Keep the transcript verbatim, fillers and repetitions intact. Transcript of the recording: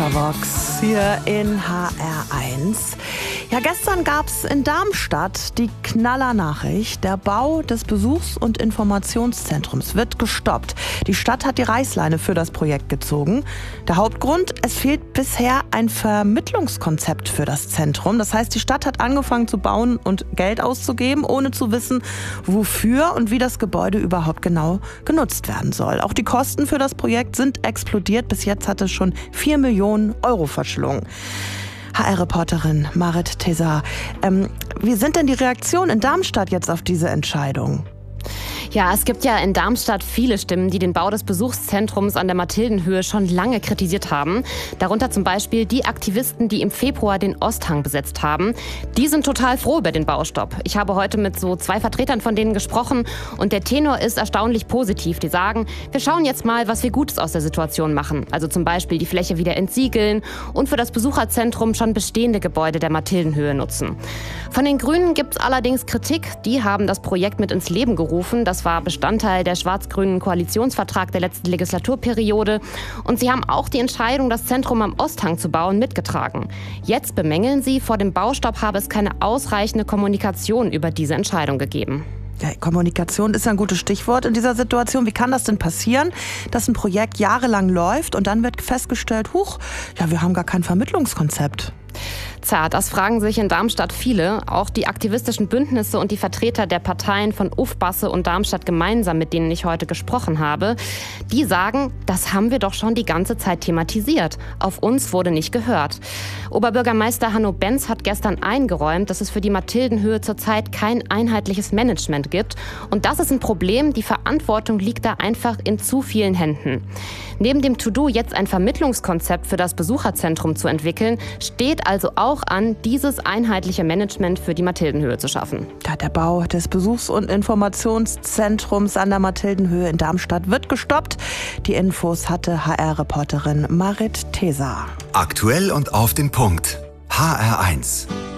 Marsha-Vox hier in H R eins. Ja, gestern gab es in Darmstadt die Knaller-Nachricht. Der Bau des Besuchs- und Informationszentrums wird gestoppt. Die Stadt hat die Reißleine für das Projekt gezogen. Der Hauptgrund: es fehlt bisher ein Vermittlungskonzept für das Zentrum. Das heißt, die Stadt hat angefangen zu bauen und Geld auszugeben, ohne zu wissen, wofür und wie das Gebäude überhaupt genau genutzt werden soll. Auch die Kosten für das Projekt sind explodiert. Bis jetzt hat es schon vier Millionen Euro verschlungen. H R-Reporterin Marit Tesa, ähm, wie sind denn die Reaktionen in Darmstadt jetzt auf diese Entscheidung? Ja, es gibt ja in Darmstadt viele Stimmen, die den Bau des Besuchszentrums an der Mathildenhöhe schon lange kritisiert haben. Darunter zum Beispiel die Aktivisten, die im Februar den Osthang besetzt haben. Die sind total froh über den Baustopp. Ich habe heute mit so zwei Vertretern von denen gesprochen und der Tenor ist erstaunlich positiv. Die sagen, wir schauen jetzt mal, was wir Gutes aus der Situation machen. Also zum Beispiel die Fläche wieder entsiegeln und für das Besucherzentrum schon bestehende Gebäude der Mathildenhöhe nutzen. Von den Grünen gibt es allerdings Kritik. Die haben das Projekt mit ins Leben gerufen. Das war Bestandteil der schwarz-grünen Koalitionsvertrag der letzten Legislaturperiode. Und sie haben auch die Entscheidung, das Zentrum am Osthang zu bauen, mitgetragen. Jetzt bemängeln sie, vor dem Baustopp habe es keine ausreichende Kommunikation über diese Entscheidung gegeben. Ja, Kommunikation ist ein gutes Stichwort in dieser Situation. Wie kann das denn passieren, dass ein Projekt jahrelang läuft und dann wird festgestellt, huch, ja, wir haben gar kein Vermittlungskonzept? Tja, das fragen sich in Darmstadt viele. Auch die aktivistischen Bündnisse und die Vertreter der Parteien von Ufbasse und Darmstadt gemeinsam, mit denen ich heute gesprochen habe, die sagen, das haben wir doch schon die ganze Zeit thematisiert. Auf uns wurde nicht gehört. Oberbürgermeister Hanno Benz hat gestern eingeräumt, dass es für die Mathildenhöhe zurzeit kein einheitliches Management gibt. Und das ist ein Problem. Die Verantwortung liegt da einfach in zu vielen Händen. Neben dem To-Do, jetzt ein Vermittlungskonzept für das Besucherzentrum zu entwickeln, steht also auch an, dieses einheitliche Management für die Mathildenhöhe zu schaffen. Ja, der Bau des Besuchs- und Informationszentrums an der Mathildenhöhe in Darmstadt wird gestoppt. Die Infos hatte H R-Reporterin Marit Tesa. Aktuell und auf den Punkt. H R eins.